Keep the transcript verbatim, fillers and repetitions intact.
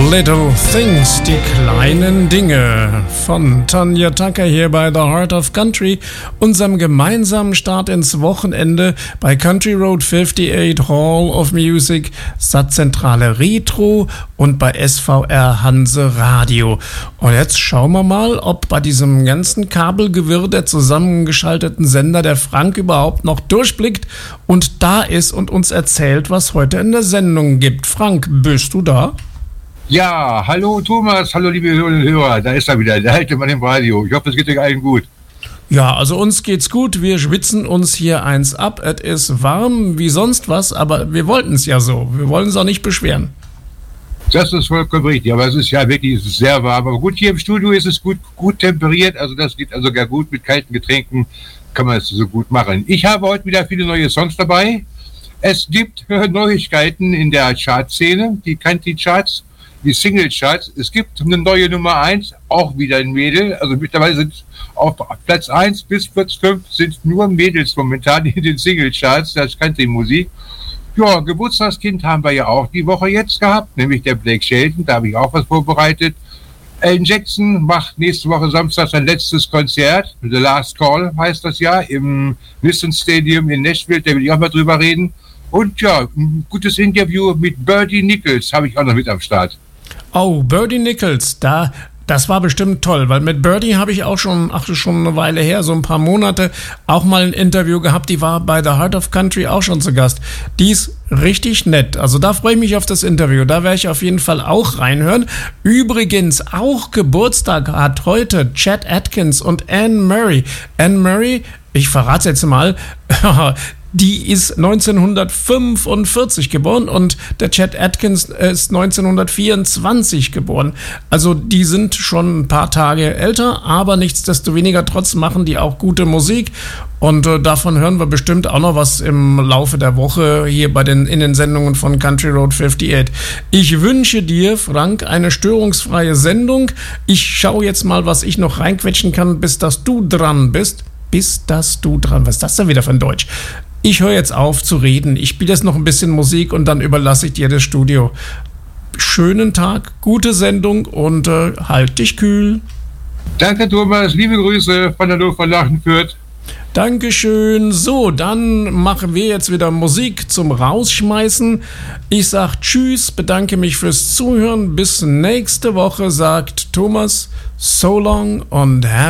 Little Things, die kleinen Dinge von Tanya Tucker hier bei The Heart of Country, unserem gemeinsamen Start ins Wochenende bei Country Road achtundfünfzig Hall of Music, Satzzentrale Retro und bei S V R Hanse Radio. Und jetzt schauen wir mal, ob bei diesem ganzen Kabelgewirr der zusammengeschalteten Sender der Frank überhaupt noch durchblickt und da ist und uns erzählt, was heute in der Sendung gibt. Frank, bist du da? Ja, hallo Thomas, hallo liebe Hörerinnen und Hörer, da ist er wieder, der alte Mann im Radio. Ich hoffe, es geht euch allen gut. Ja, also uns geht's gut, wir schwitzen uns hier eins ab, es ist warm wie sonst was, aber wir wollten es ja so, wir wollen es auch nicht beschweren. Das ist vollkommen richtig, aber es ist ja wirklich es ist sehr warm. Aber gut, hier im Studio ist es gut, gut temperiert, also das geht also gar gut mit kalten Getränken, kann man es so gut machen. Ich habe heute wieder viele neue Songs dabei. Es gibt Neuigkeiten in der Chartszene, die Country-Charts. Die Single-Charts. Es gibt eine neue Nummer eins, auch wieder ein Mädel. Also mittlerweile sind auf Platz eins bis Platz fünf sind nur Mädels momentan in den Single-Charts. Das ist Country-Musik. Ja, Geburtstagskind haben wir ja auch die Woche jetzt gehabt, nämlich der Blake Shelton. Da habe ich auch was vorbereitet. Alan Jackson macht nächste Woche Samstag sein letztes Konzert. The Last Call heißt das ja, im Nissan Stadium in Nashville. Da will ich auch mal drüber reden. Und ja, ein gutes Interview mit Birdie Nichols habe ich auch noch mit am Start. Oh, Birdie Nichols, da, das war bestimmt toll, weil mit Birdie habe ich auch schon, ach, schon eine Weile her, so ein paar Monate, auch mal ein Interview gehabt, die war bei The Heart of Country auch schon zu Gast. Die ist richtig nett, also da freue ich mich auf das Interview, da werde ich auf jeden Fall auch reinhören. Übrigens, auch Geburtstag hat heute Chet Atkins und Anne Murray. Anne Murray, ich verrate es jetzt mal, die ist neunzehnhundertfünfundvierzig geboren und der Chet Atkins ist neunzehnhundertvierundzwanzig geboren. Also die sind schon ein paar Tage älter, aber nichtsdestoweniger trotz machen die auch gute Musik. Und äh, davon hören wir bestimmt auch noch was im Laufe der Woche hier bei den, in den Sendungen von Country Road achtundfünfzig. Ich wünsche dir, Frank, eine störungsfreie Sendung. Ich schaue jetzt mal, was ich noch reinquetschen kann, bis dass du dran bist. Bis dass du dran, was ist das denn wieder für ein Deutsch? Ich höre jetzt auf zu reden. Ich spiele jetzt noch ein bisschen Musik und dann überlasse ich dir das Studio. Schönen Tag, gute Sendung und äh, halt dich kühl. Danke Thomas, liebe Grüße von Hannover Lachenfürth. Dankeschön. So, dann machen wir jetzt wieder Musik zum Rausschmeißen. Ich sag Tschüss, bedanke mich fürs Zuhören. Bis nächste Woche, sagt Thomas. So long und happy.